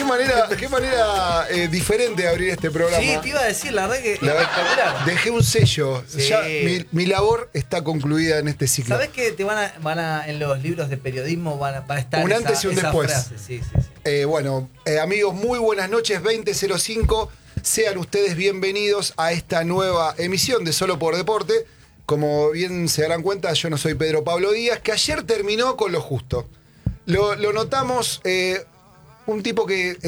qué manera diferente de abrir este programa. Sí, te iba a decir, la verdad que espectacular. Dejé un sello. Sí. Ya mi labor está concluida en este ciclo. ¿Sabés que te van a en los libros de periodismo va a estar un antes y un esa después? frase? Sí. Amigos, muy buenas noches, 20:05. Sean ustedes bienvenidos a esta nueva emisión de Solo por Deporte. Como bien se darán cuenta, yo no soy Pedro Pablo Díaz, que ayer terminó con lo justo. Lo notamos, un tipo que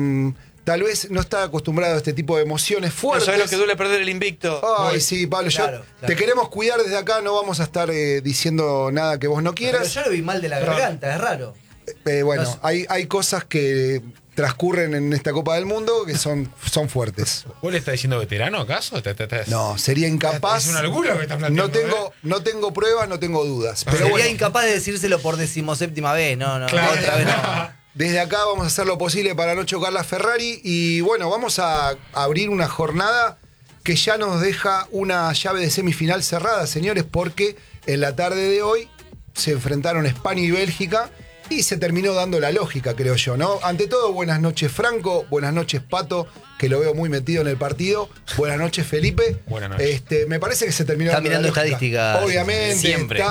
tal vez no está acostumbrado a este tipo de emociones fuertes. No sabes lo que duele perder el invicto. Ay, sí, Pablo, Claro. te queremos cuidar desde acá, no vamos a estar diciendo nada que vos no Pero quieras. yo lo vi mal de la garganta, es raro. Bueno, No sé. hay cosas que transcurren en esta Copa del Mundo que son fuertes. ¿Vos le estás diciendo veterano acaso? No, sería incapaz. Es una locura lo que estás planteando. No tengo pruebas, no tengo dudas. Pero Sería bueno, incapaz de decírselo por 17ª vez, no, Claro. otra vez no. desde acá vamos a hacer lo posible para no chocar la Ferrari. Y bueno, vamos a abrir una jornada que ya nos deja una llave de semifinal cerrada, señores, porque en la tarde de hoy se enfrentaron España y Bélgica. Y se terminó dando la lógica, creo yo, ¿no? Ante todo, buenas noches, Franco. Buenas noches, Pato, que lo veo muy metido en el partido. Buenas noches, Felipe. Buenas noches. Me parece que se terminó Está dando mirando la lógica. estadísticas. Obviamente, Siempre.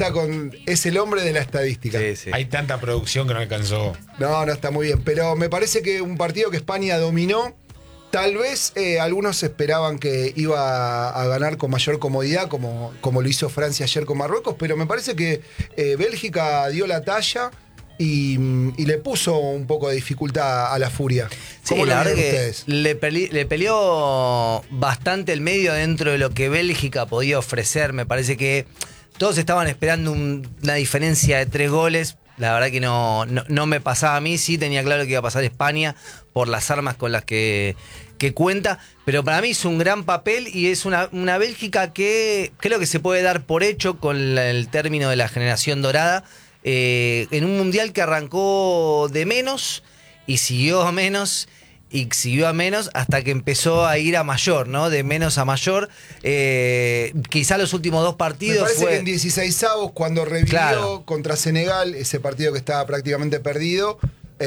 es el hombre de la estadística. Sí. Hay tanta producción que no alcanzó. No, está muy bien. Pero me parece que un partido que España dominó. Tal vez algunos esperaban que iba a ganar con mayor comodidad, como lo hizo Francia ayer con Marruecos, pero me parece que Bélgica dio la talla y le puso un poco de dificultad a la Furia. Sí, ¿Cómo lo la verdad vieron que ustedes? le peleó bastante el medio dentro de lo que Bélgica podía ofrecer. Me parece que todos estaban esperando una diferencia de 3 goles. La verdad que no me pasaba a mí. Sí tenía claro que iba a pasar España por las armas con las que cuenta. Pero para mí hizo un gran papel y es una Bélgica que creo que se puede dar por hecho con el término de la generación dorada. En un mundial que arrancó de menos y siguió a menos y siguió a menos hasta que empezó a ir a mayor, ¿no? De menos a mayor. Quizá los últimos 2 Me partidos parece que en 16avos, cuando revivió Claro. contra Senegal, ese partido que estaba prácticamente perdido,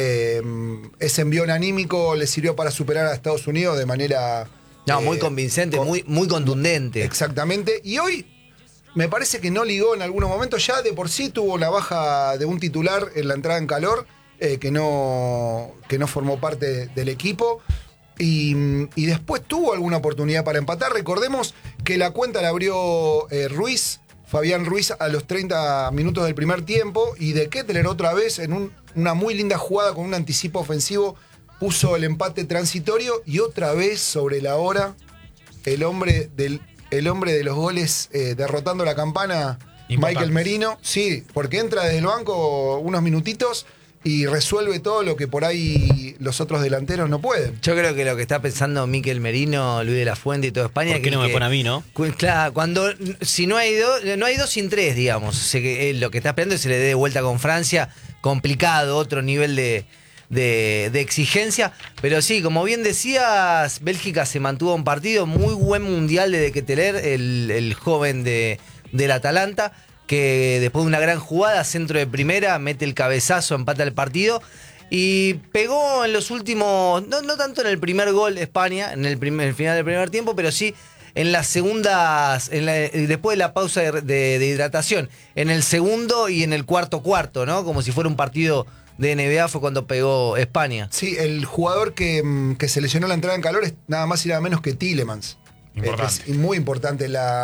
ese envión anímico le sirvió para superar a Estados Unidos de manera... muy convincente, muy contundente. Exactamente. Y hoy me parece que no ligó en algunos momentos. Ya de por sí tuvo la baja de un titular en la entrada en calor, que no formó parte del equipo. Y después tuvo alguna oportunidad para empatar. Recordemos que la cuenta la abrió Fabián Ruiz, a los 30 minutos del primer tiempo. Y de Kettler otra vez en una muy linda jugada con un anticipo ofensivo puso el empate transitorio. Y otra vez sobre la hora el hombre de los goles derrotando la campana, Michael Merino. Sí, porque entra desde el banco unos minutitos y resuelve todo lo que por ahí los otros delanteros no pueden. Yo creo que lo que está pensando Mikel Merino, Luis de la Fuente y toda España... ¿Por qué no me pone a mí, no? Claro, si no hay 2 sin 3, digamos. O sea, que, lo que está esperando es que se le dé vuelta con Francia. Complicado, otro nivel de exigencia. Pero sí, como bien decías, Bélgica se mantuvo un partido. Muy buen mundial de Kettler, el joven del Atalanta, que después de una gran jugada, centro de primera, mete el cabezazo, empata el partido. Y pegó en los últimos, no tanto en el primer gol España, en el final del primer tiempo, pero sí en las segundas, después de la pausa de hidratación, en el segundo y en el cuarto, ¿no? Como si fuera un partido de NBA fue cuando pegó España. Sí, el jugador que se lesionó la entrada en calor es nada más y nada menos que Tielemans. Importante. Es muy importante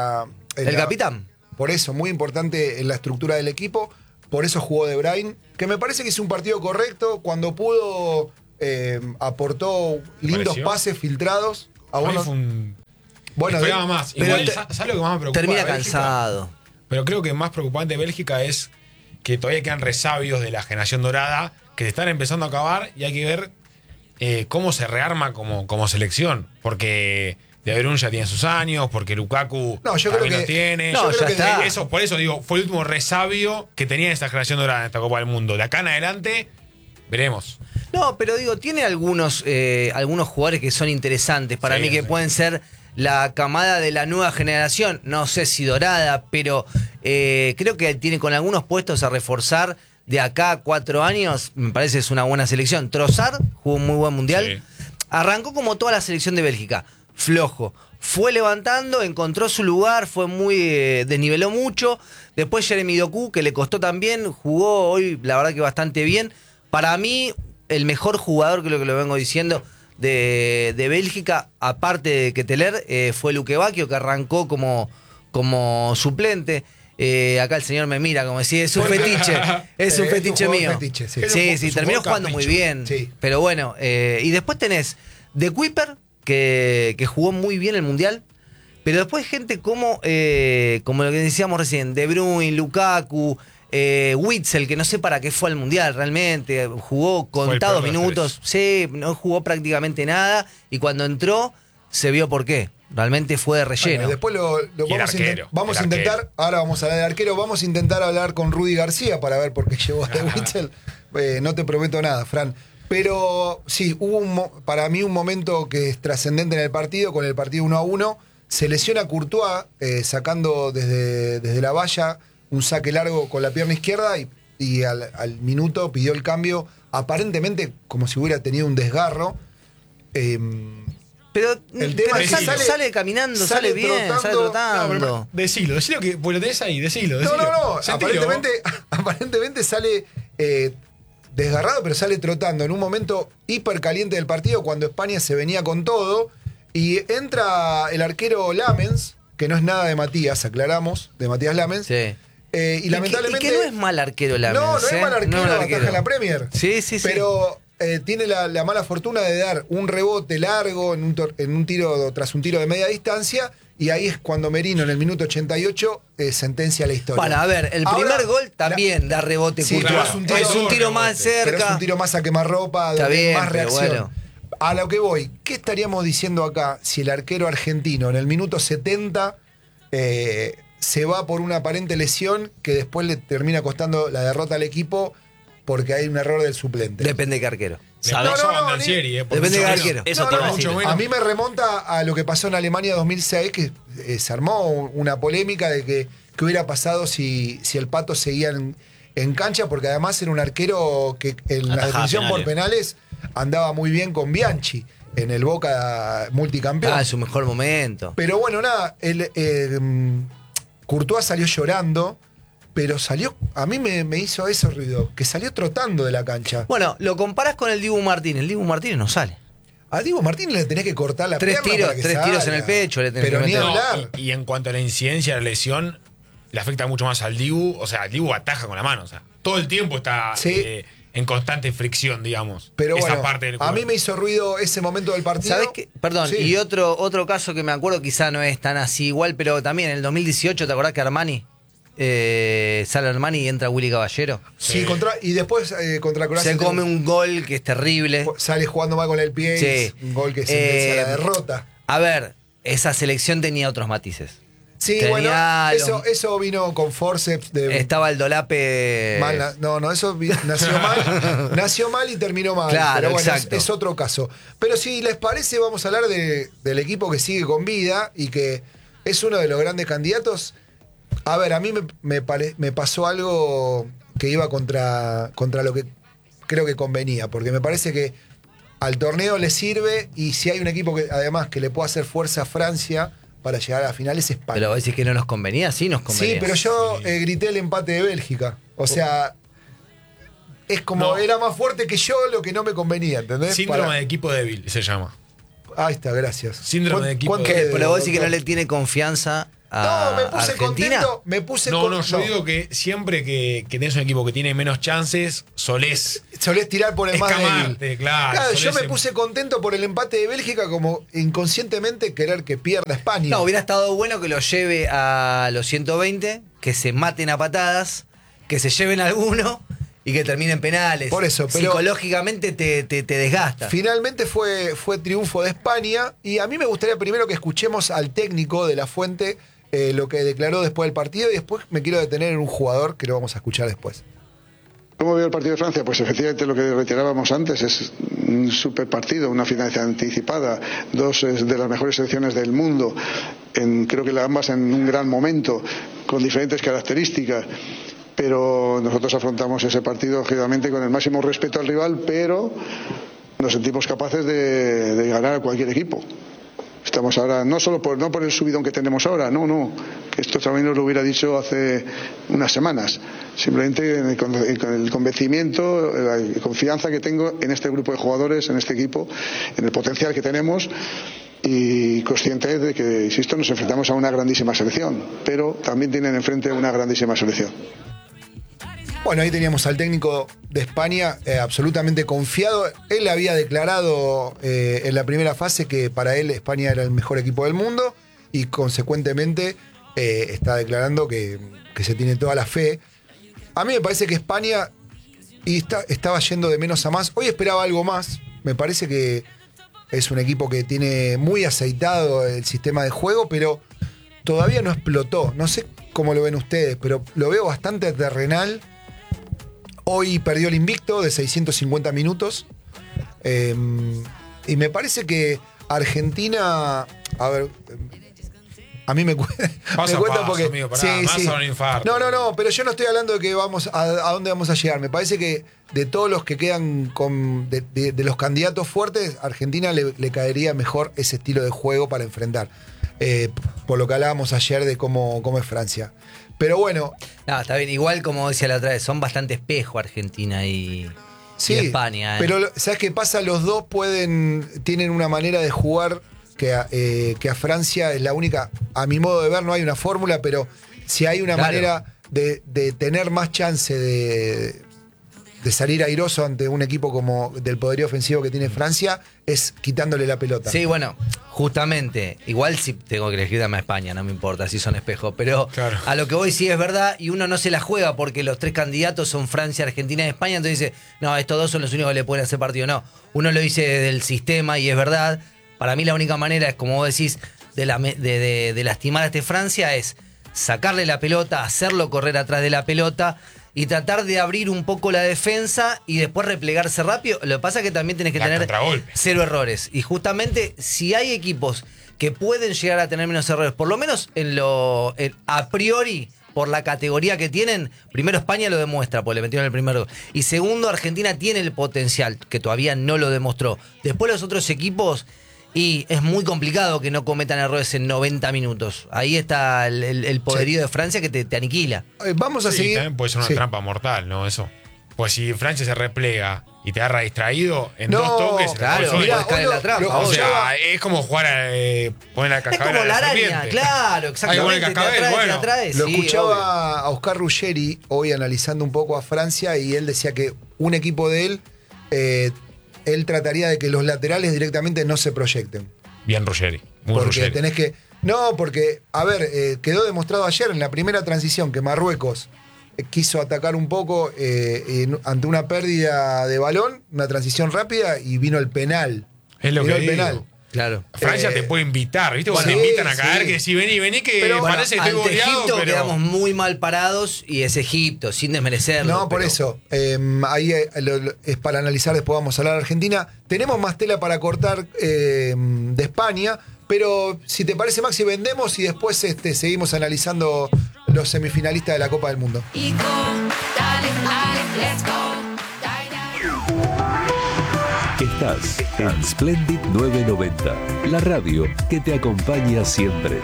El capitán. Por eso, muy importante en la estructura del equipo. Por eso jugó De Bruyne, que me parece que es un partido correcto. Cuando pudo, aportó lindos ¿Pareció? pases filtrados. Hoy fue un... Bueno, esperaba más. pero Igual, ¿sabes lo que más me preocupa Termina de Bélgica? cansado. Pero creo que más preocupante de Bélgica es que todavía quedan resabios de la generación dorada que se están empezando a acabar y hay que ver cómo se rearma como selección. Porque De Bruyne ya tiene sus años, porque Lukaku también los tiene. No, Yo ya creo está. que eso, por eso digo, fue el último resabio que tenía esta generación dorada en esta Copa del Mundo. De acá en adelante, veremos. No, pero digo, tiene algunos jugadores que son interesantes para Sí, mí, que sí. pueden ser la camada de la nueva generación. No sé si dorada, pero creo que tiene con algunos puestos a reforzar de acá a 4 años, me parece que es una buena selección. Trossard jugó un muy buen mundial. Sí. Arrancó como toda la selección de Bélgica, flojo. Fue levantando, encontró su lugar, fue muy desniveló mucho. Después Jeremy Doku, que le costó también, jugó hoy, la verdad que bastante bien. Para mí, el mejor jugador, creo que lo vengo diciendo, de Bélgica, aparte de Ketteler, fue Luque Bacchio, que arrancó como suplente. Acá el señor me mira como decía, es un fetiche, es un fetiche mío. Fetiche, sí. Sí, terminó jugando muy bien. Sí. Pero bueno, y después tenés De Kuiper, que jugó muy bien el Mundial. Pero después gente como lo que decíamos recién, De Bruyne, Lukaku, Witsel, que no sé para qué fue al Mundial realmente, jugó contados peor de los minutos, sí, no jugó prácticamente nada, y cuando entró se vio por qué. Realmente fue de relleno. Bueno, después lo Y el arquero, vamos a el intentar, arquero. ahora vamos a hablar del arquero, vamos a intentar hablar con Rudy García para ver por qué llevó a De Witsel. No te prometo nada, Fran. Pero sí, hubo para mí un momento que es trascendente en el partido, con el partido 1-1. Se lesiona Courtois, sacando desde la valla un saque largo con la pierna izquierda y al minuto pidió el cambio, aparentemente como si hubiera tenido un desgarro. Pero, El tema pero es sale, que sale caminando, sale bien, trotando. sale No, trotando. pero decilo que pues lo tenés ahí, decilo. No. Sentilo. Aparentemente sale desgarrado, pero sale trotando en un momento hiper caliente del partido cuando España se venía con todo. Y entra el arquero Lamens, que no es nada de Matías, aclaramos, de Matías Lamens. Sí. Y lamentablemente. Y que no es mal arquero la No es mal arquero, no es mal ataja en la Premier. Sí. Pero tiene la mala fortuna de dar un rebote largo en un tiro, tras un tiro de media distancia. Y ahí es cuando Merino, en el minuto 88, sentencia la historia. Bueno, a ver, el Ahora, primer gol también da rebote. Sí, Courtois. pero es un tiro más pero es cerca. un tiro más a quemarropa, Está donde hay bien, más pero reacción. bueno. A lo que voy, ¿qué estaríamos diciendo acá si el arquero argentino en el minuto 70 se va por una aparente lesión que después le termina costando la derrota al equipo porque hay un error del suplente? Depende de qué arquero. Le No, pasó no, a no, Mandancieri, Depende mucho de menos. arquero. Eso te iba a mucho decir. menos. A mí me remonta a lo que pasó en Alemania 2006, que se armó una polémica de que hubiera pasado si el Pato seguía en cancha, porque además era un arquero que en la Atajaba definición por penales andaba muy bien con Bianchi en el Boca multicampeón. Ah, en su mejor momento. Pero bueno, nada, Courtois salió llorando, pero salió, a mí me hizo eso ruido, que salió trotando de la cancha. Bueno, lo comparás con el Dibu Martínez. El Dibu Martínez no sale. A Diego Martínez le tenés que cortar la Tres pierna tiros- para que tres tiros salga. en el pecho le tenés Pero que ni meter. No, hablar. y en cuanto a la incidencia de la lesión, le afecta mucho más al Dibu. O sea, el Dibu ataja con la mano. O sea, todo el tiempo está Sí. en constante fricción, digamos. Pero esa bueno, parte del a juego. mí me hizo ruido ese momento del partido. ¿Sabés qué? Perdón, Sí. y otro caso que me acuerdo, quizá no es tan así igual, pero también en el 2018, ¿te acordás que Armani? Sale Armani y entra Willy Caballero. Sí, y después contra Croacia Se come un gol que es terrible. sale jugando mal con el pie, Sí. y es un gol que sentencia la derrota. A ver, esa selección tenía otros matices. Sí, Tenía bueno, los- eso vino con forceps de Estaba el Dolape. eso nació mal y terminó mal. Claro, pero bueno, exacto. es otro caso. Pero si les parece, vamos a hablar del equipo que sigue con vida y que es uno de los grandes candidatos. A ver, a mí me pasó algo que iba contra lo que creo que convenía, porque me parece que al torneo le sirve y si hay un equipo que además que le puede hacer fuerza a Francia para llegar a la final es España. Pero vos decís que no nos convenía, sí nos convenía. Sí, pero yo grité el empate de Bélgica. O sea, es como No. era más fuerte que yo lo que no me convenía, ¿entendés? Síndrome de equipo débil se llama. Ahí está, gracias. Síndrome de equipo ¿Cuánto de- le Pero debo, vos decís que no doctor? le tiene confianza No, a me puse Argentina. contento. Yo digo que siempre que tenés un equipo que tiene menos chances, solés Solés tirar por el más escamarte, débil. claro. Yo solés me puse contento por el empate de Bélgica, como inconscientemente querer que pierda España. No, hubiera estado bueno que lo lleve a los 120, que se maten a patadas, que se lleven alguno y que terminen penales. Por eso, pero- psicológicamente te desgasta. Finalmente fue triunfo de España y a mí me gustaría primero que escuchemos al técnico de La Fuente lo que declaró después del partido y después me quiero detener en un jugador que lo vamos a escuchar después. ¿Cómo veo el partido de Francia? Pues efectivamente lo que reiterábamos antes es un super partido, una final anticipada, dos de las mejores selecciones del mundo, creo que ambas en un gran momento, con diferentes características. pero nosotros afrontamos ese partido lógicamente con el máximo respeto al rival, pero nos sentimos capaces de ganar a cualquier equipo. Estamos ahora, no por el subidón que tenemos ahora, no, que esto también nos lo hubiera dicho hace unas semanas. Simplemente con el convencimiento, la confianza que tengo en este grupo de jugadores, en este equipo, en el potencial que tenemos, y consciente de que, insisto, nos enfrentamos a una grandísima selección, pero también tienen enfrente una grandísima selección. Bueno, ahí teníamos al técnico de España absolutamente confiado. Él había declarado en la primera fase que para él España era el mejor equipo del mundo y consecuentemente está declarando que se tiene toda la fe. A mí me parece que España estaba yendo de menos a más. Hoy esperaba algo más. Me parece que es un equipo que tiene muy aceitado el sistema de juego, pero todavía no explotó. No sé cómo lo ven ustedes, pero lo veo bastante terrenal. Hoy perdió el invicto de 650 minutos. Y me parece que Argentina... A ver... A mí me cuesta porque... Amigo, pará, sí. A un infarto. No, pero yo no estoy hablando de que vamos a dónde vamos a llegar. Me parece que de todos los que quedan de los candidatos fuertes, Argentina le caería mejor ese estilo de juego para enfrentar. Por lo que hablábamos ayer de cómo es Francia. Pero bueno. No, está bien. Igual, como decía la otra vez, son bastante espejo Argentina y España. Pero ¿sabes qué pasa? Los dos tienen una manera de jugar que a Francia es la única. A mi modo de ver, no hay una fórmula, pero si hay una manera de tener más chance de salir airoso ante un equipo como del poderío ofensivo que tiene Francia, es quitándole la pelota. Sí, bueno, justamente, igual si tengo que elegir dame a España, no me importa si son espejos, pero claro, a lo que voy sí es verdad, y uno no se la juega porque los tres candidatos son Francia, Argentina y España, entonces dice, no, estos dos son los únicos que le pueden hacer partido. No, uno lo dice desde el sistema y es verdad. Para mí la única manera es, como vos decís, de lastimar a Francia es sacarle la pelota, hacerlo correr atrás de la pelota y tratar de abrir un poco la defensa y después replegarse rápido. Lo que pasa es que también tenés que tener cero errores. Y justamente si hay equipos que pueden llegar a tener menos errores, por lo menos a priori, por la categoría que tienen, primero España lo demuestra, porque le metieron el primer gol. Y segundo, Argentina tiene el potencial, que todavía no lo demostró. Después los otros equipos... Y es muy complicado que no cometan errores en 90 minutos. Ahí está el poderío de Francia que te aniquila. Vamos a seguir. También puede ser una trampa mortal, ¿no? Eso. Pues si Francia se replega y te agarra distraído, en dos toques... Claro, mirá, caer en la trampa. O sea, es como jugar poner la cascabel. Es como la araña, claro, exactamente. Te atraes, lo escuchaba a Oscar Ruggeri hoy analizando un poco a Francia y él decía que un equipo de él... él trataría de que los laterales directamente no se proyecten. Bien, Ruggeri. Muy porque Ruggeri. Tenés que... No, porque, a ver, quedó demostrado ayer en la primera transición que Marruecos quiso atacar un poco ante una pérdida de balón, una transición rápida, y vino el penal. Es lo que el digo. penal. Claro. Francia te puede invitar, ¿viste? Cuando te invitan a caer, que si vení, que pero, parece que estoy ante goleado, Egipto pero... quedamos muy mal parados y es Egipto, sin desmerecerlo. No, por eso. Ahí es para analizar, después vamos a hablar de Argentina. Tenemos más tela para cortar de España, pero si te parece, Maxi, vendemos y después seguimos analizando los semifinalistas de la Copa del Mundo. Estás en Splendid 990, la radio que te acompaña siempre.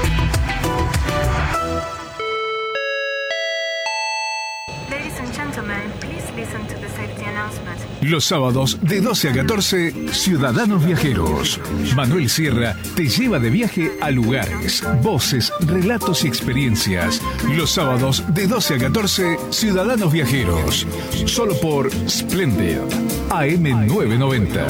Los sábados de 12 a 14, Ciudadanos Viajeros. Manuel Sierra te lleva de viaje a lugares, voces, relatos y experiencias. Los sábados de 12 a 14, Ciudadanos Viajeros. Solo por Splendid, AM 990.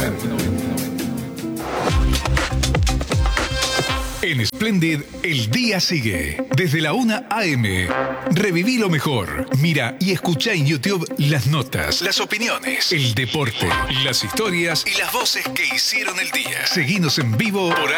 En Splendid, el día sigue. Desde la 1 AM. Reviví lo mejor. Mira y escucha en YouTube las notas, las opiniones, el deporte, las historias y las voces que hicieron el día. Seguinos en vivo por